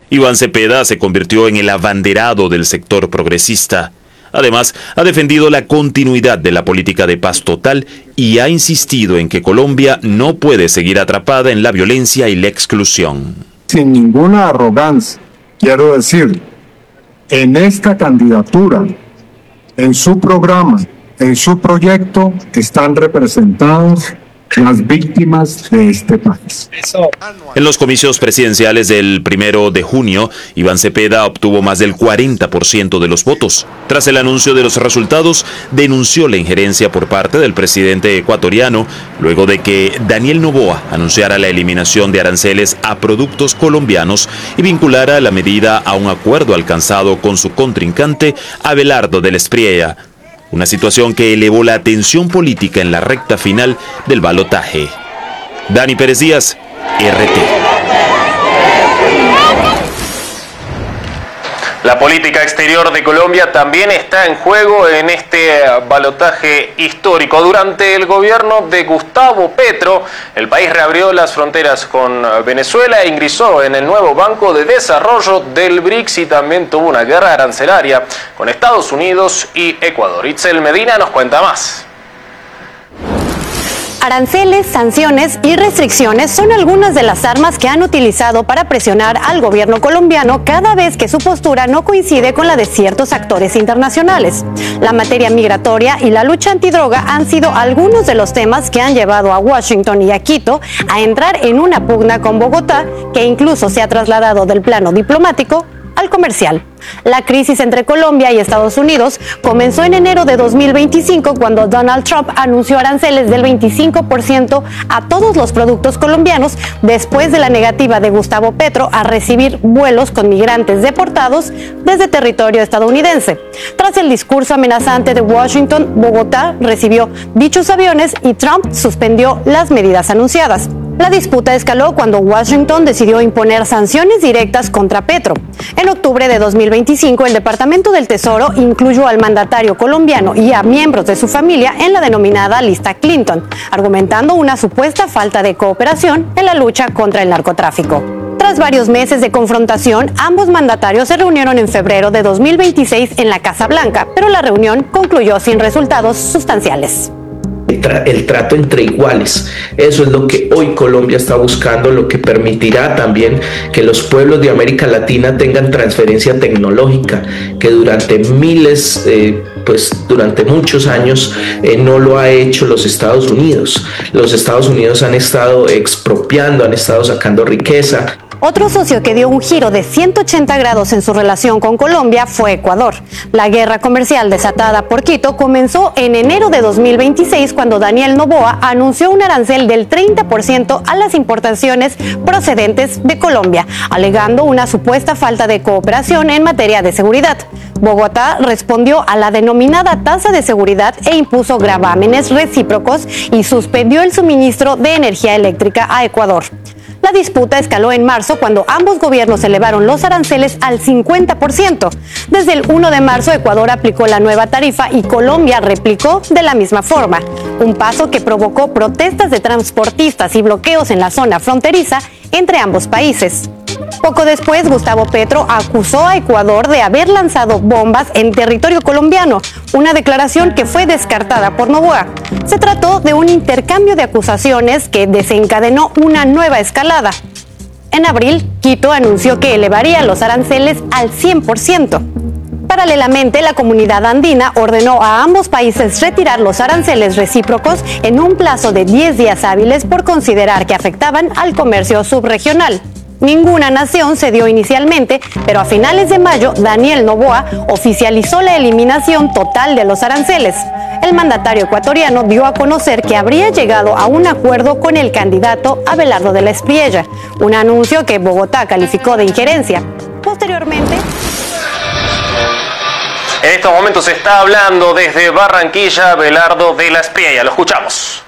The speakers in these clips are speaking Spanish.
Iván Cepeda se convirtió en el abanderado del sector progresista. Además, ha defendido la continuidad de la política de paz total y ha insistido en que Colombia no puede seguir atrapada en la violencia y la exclusión. Sin ninguna arrogancia, quiero decir, en esta candidatura, en su programa, en su proyecto, están representados las víctimas de este país. En los comicios presidenciales del 1 de junio, Iván Cepeda obtuvo más del 40% de los votos. Tras el anuncio de los resultados, denunció la injerencia por parte del presidente ecuatoriano, luego de que Daniel Noboa anunciara la eliminación de aranceles a productos colombianos y vinculara la medida a un acuerdo alcanzado con su contrincante Abelardo del Espriella. Una situación que elevó la tensión política en la recta final del balotaje. Dani Pérez Díaz, RT. La política exterior de Colombia también está en juego en este balotaje histórico. Durante el gobierno de Gustavo Petro, el país reabrió las fronteras con Venezuela e ingresó en el nuevo Banco de Desarrollo del BRICS y también tuvo una guerra arancelaria con Estados Unidos y Ecuador. Itzel Medina nos cuenta más. Aranceles, sanciones y restricciones son algunas de las armas que han utilizado para presionar al gobierno colombiano cada vez que su postura no coincide con la de ciertos actores internacionales. La materia migratoria y la lucha antidroga han sido algunos de los temas que han llevado a Washington y a Quito a entrar en una pugna con Bogotá, que incluso se ha trasladado del plano diplomático al comercial. La crisis entre Colombia y Estados Unidos comenzó en enero de 2025 cuando Donald Trump anunció aranceles del 25% a todos los productos colombianos después de la negativa de Gustavo Petro a recibir vuelos con migrantes deportados desde territorio estadounidense. Tras el discurso amenazante de Washington, Bogotá recibió dichos aviones y Trump suspendió las medidas anunciadas. La disputa escaló cuando Washington decidió imponer sanciones directas contra Petro. En octubre de 2025, el Departamento del Tesoro incluyó al mandatario colombiano y a miembros de su familia en la denominada lista Clinton, argumentando una supuesta falta de cooperación en la lucha contra el narcotráfico. Tras varios meses de confrontación, ambos mandatarios se reunieron en febrero de 2026 en la Casa Blanca, pero la reunión concluyó sin resultados sustanciales. El trato entre iguales, eso es lo que hoy Colombia está buscando, lo que permitirá también que los pueblos de América Latina tengan transferencia tecnológica, que durante durante muchos años no lo ha hecho los Estados Unidos. Los Estados Unidos han estado expropiando, han estado sacando riqueza. Otro socio que dio un giro de 180 grados en su relación con Colombia fue Ecuador. La guerra comercial desatada por Quito comenzó en enero de 2026 cuando Daniel Noboa anunció un arancel del 30% a las importaciones procedentes de Colombia, alegando una supuesta falta de cooperación en materia de seguridad. Bogotá respondió a la denominada tasa de seguridad e impuso gravámenes recíprocos y suspendió el suministro de energía eléctrica a Ecuador. La disputa escaló en marzo cuando ambos gobiernos elevaron los aranceles al 50%. Desde el 1 de marzo, Ecuador aplicó la nueva tarifa y Colombia replicó de la misma forma, un paso que provocó protestas de transportistas y bloqueos en la zona fronteriza entre ambos países. Poco después, Gustavo Petro acusó a Ecuador de haber lanzado bombas en territorio colombiano, una declaración que fue descartada por Noboa. Se trató de un intercambio de acusaciones que desencadenó una nueva escalada. En abril, Quito anunció que elevaría los aranceles al 100%. Paralelamente, la comunidad andina ordenó a ambos países retirar los aranceles recíprocos en un plazo de 10 días hábiles por considerar que afectaban al comercio subregional. Ninguna nación cedió inicialmente, pero a finales de mayo, Daniel Noboa oficializó la eliminación total de los aranceles. El mandatario ecuatoriano dio a conocer que habría llegado a un acuerdo con el candidato Abelardo del Espriella, un anuncio que Bogotá calificó de injerencia. Posteriormente, en estos momentos se está hablando desde Barranquilla Abelardo del Espriella. Lo escuchamos.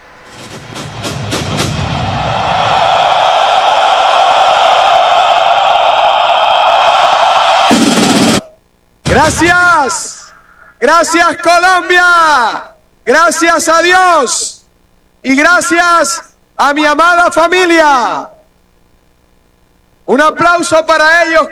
Gracias, gracias Colombia, gracias a Dios y gracias a mi amada familia. Un aplauso para ellos.